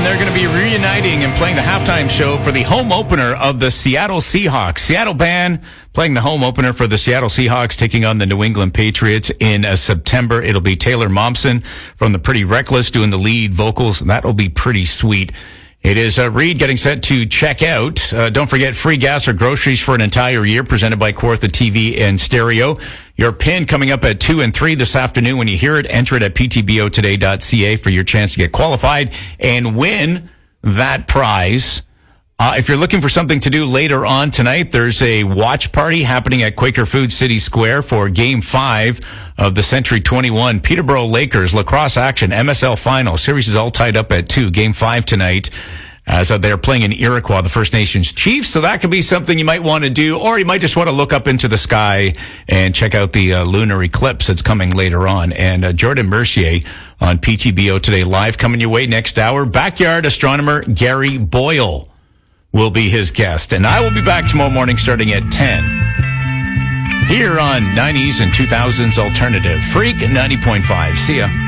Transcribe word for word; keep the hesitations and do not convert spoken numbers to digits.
and they're going to be reuniting and playing the halftime show for the home opener of the Seattle Seahawks. Seattle band playing the home opener for the Seattle Seahawks, taking on the New England Patriots in uh, September. It'll be Taylor Momsen from the Pretty Reckless doing the lead vocals. That'll be pretty sweet. It is uh, Reed getting set to check out. Uh, don't forget free gas or groceries for an entire year presented by Kawartha T V and Stereo. Your pin coming up at two and three this afternoon. When you hear it, enter it at p t b o today dot c a for your chance to get qualified and win that prize. Uh, if you're looking for something to do later on tonight, there's a watch party happening at Quaker Food City Square for Game five of the Century twenty-one Peterborough Lakers lacrosse action M S L final. Series is all tied up at two. Game five tonight as uh, they're playing in Iroquois, the First Nations Chiefs. So that could be something you might want to do, or you might just want to look up into the sky and check out the uh, lunar eclipse that's coming later on. And uh, Jordan Mercier on P T B O Today Live coming your way next hour. Backyard astronomer Gary Boyle will be his guest. And I will be back tomorrow morning starting at ten. Here on nineties and two thousands Alternative. Freak ninety point five. See ya.